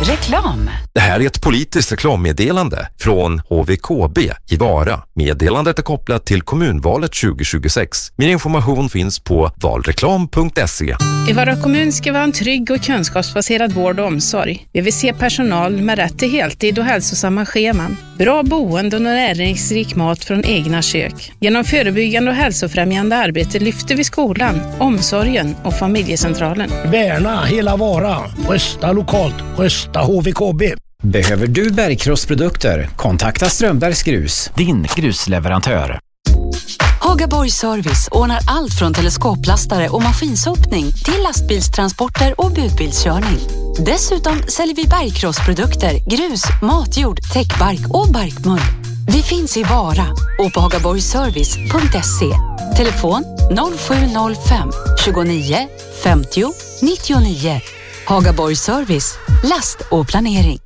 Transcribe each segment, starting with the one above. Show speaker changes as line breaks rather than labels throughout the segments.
Reklam.
Det här är ett politiskt reklammeddelande från HVKB i Vara. Meddelandet är kopplat till kommunvalet 2026. Mer information finns på valreklam.se.
I Vara kommun ska vara en trygg och kunskapsbaserad vård och omsorg. Vi vill se personal med rätt till heltid och hälsosamma scheman. Bra boende och näringsrik mat från egna kök. Genom förebyggande och hälsofrämjande arbete lyfter vi skolan, omsorgen och familjecentralen.
Värna hela Vara. Rösta lokalt. Rösta HVKB.
Behöver du bergkrossprodukter? Kontakta Strömbergs Grus, din grusleverantör.
Hagaborg Service ordnar allt från teleskoplastare och maskinsopning till lastbilstransporter och budbilskörning. Dessutom säljer vi bergkrossprodukter, grus, matjord, täckbark och barkmull. Vi finns i Vara och på hagaborgservice.se. Telefon 0705 29 50 99. Hagaborg Service, last och planering.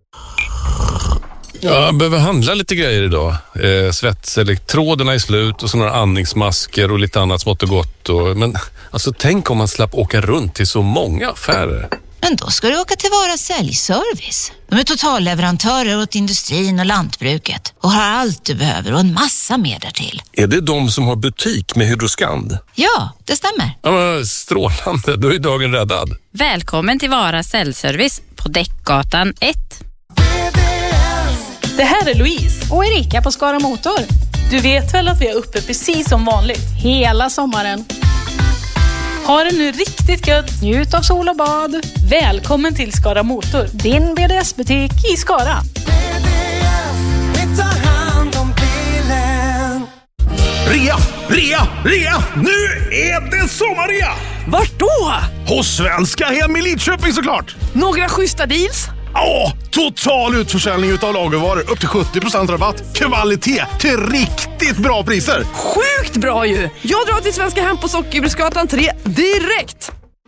Jag behöver handla lite grejer idag. Svetselektroderna är slut och så några andningsmasker och lite annat smått och gott. Men alltså, tänk om man slapp åka runt till så många affärer.
Men då ska du åka till Vara säljservice. De är totalleverantörer åt industrin och lantbruket och har allt du behöver och en massa mer därtill.
Är det de som har butik med Hydroskand?
Ja, det stämmer.
Ja, men strålande. Då är dagen räddad.
Välkommen till Vara säljservice på Däckgatan 1.
Det här är Louise och Erika på Skara Motor. Du vet väl att vi är uppe precis som vanligt hela sommaren. Ha det nu riktigt gött. Njut av sol och bad. Välkommen till Skara Motor, din BDS-butik i Skara.
Rea! Nu är det sommarrea!
Vart då?
Hos Svenska Hem i Lidköping såklart!
Några schyssta deals?
Ja, total utförsäljning utav lagervaror. Upp till 70% rabatt. Kvalitet till riktigt bra priser.
Sjukt bra ju! Jag drar till Svenska Hem på Sockerbruksgatan 3 direkt!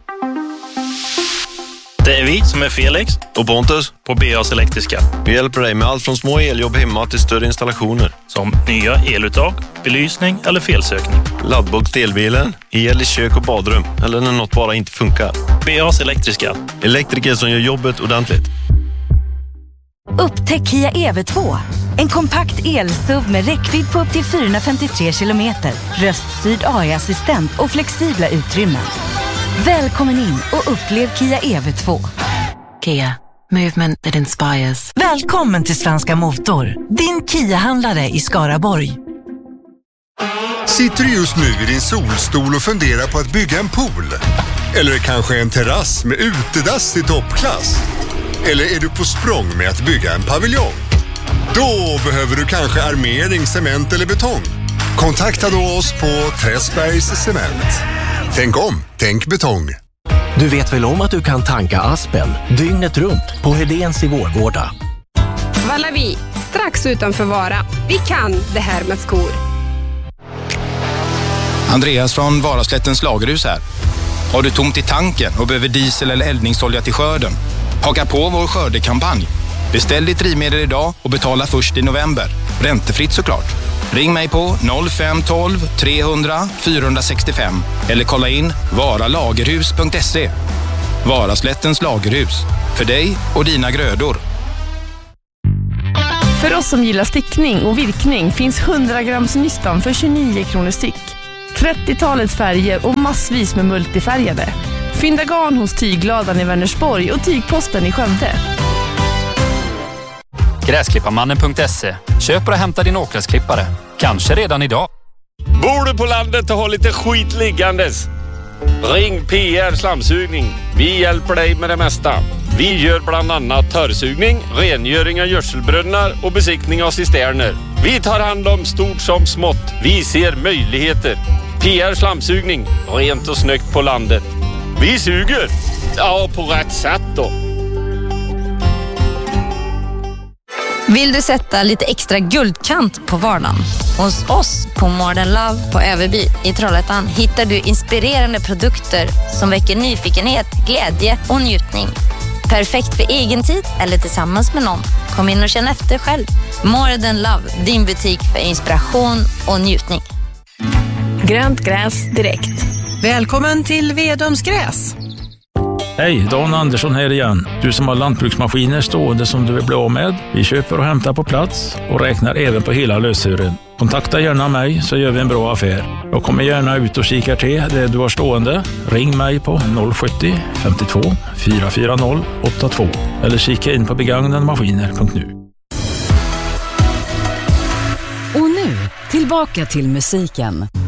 Det är vi som är Felix och Pontus på BAs Elektriska. Vi hjälper dig med allt från små eljobb hemma till större installationer. Som nya eluttag, belysning eller felsökning. Laddbox till elbilen, el i kök och badrum eller när något bara inte funkar. BAs Elektriska. Elektriker som gör jobbet ordentligt.
Upptäck Kia EV2. En kompakt el-SUV med räckvidd på upp till 453 kilometer. Röststyrd AI-assistent och flexibla utrymmen. Välkommen in och upplev Kia EV2.
Kia, movement that inspires.
Välkommen till Svenska Motor, din Kia-handlare i Skaraborg.
Sitter du just nu i din solstol och funderar på att bygga en pool? Eller kanske en terrass med utedass i toppklass? Eller är du på språng med att bygga en paviljong? Då behöver du kanske armering, cement eller betong. Kontakta då oss på Träsbergs Cement. Tänk om, tänk betong.
Du vet väl om att du kan tanka Aspen dygnet runt på Hedéns i Vårgårda.
Vallavi, strax utanför Vara. Vi kan det här med skor.
Andreas från Varaslättens lagerhus här. Har du tomt i tanken och behöver diesel eller eldningsolja till skörden? Haka på vår skördekampanj. Beställ ditt drivmedel idag och betala först i november. Räntefritt såklart. Ring mig på 0512 300 465 eller kolla in varalagerhus.se. Varaslättens lagerhus. För dig och dina grödor.
För oss som gillar stickning och virkning finns 100 grams nystan för 29 kronor styck. 30-talet färger och massvis med multifärgade. Fynda garn hos Tygladan i Vänersborg och Tygposten i Skövde.
Gräsklipparmannen.se. Köp och hämta din åkgräsklippare. Kanske redan idag.
Bor du på landet och har lite skit liggandes? Ring PR Slamsugning. Vi hjälper dig med det mesta. Vi gör bland annat törrsugning, rengöring av gödselbrunnar och besiktning av cisterner. Vi tar hand om stort som smått. Vi ser möjligheter. PR Slamsugning. Rent och snyggt på landet. Vi suger. Ja, på rätt sätt då.
Vill du sätta lite extra guldkant på vardagen? Hos oss på Modern Love på Överby i Trollhättan hittar du inspirerande produkter som väcker nyfikenhet, glädje och njutning. Perfekt för egen tid eller tillsammans med någon. Kom in och känn efter själv. Modern Love, din butik för inspiration och njutning.
Grönt gräs direkt.
Välkommen till Vedumsgräs.
Hej, Dan Andersson här igen. Du som har lantbruksmaskiner stående som du vill bli av med. Vi köper och hämtar på plats och räknar även på hela löshören. Kontakta gärna mig så gör vi en bra affär. Jag kommer gärna ut och kikar till det du har stående. Ring mig på 070 52 440 82 eller kika in på begagnademaskiner.nu.
Och nu, tillbaka till musiken.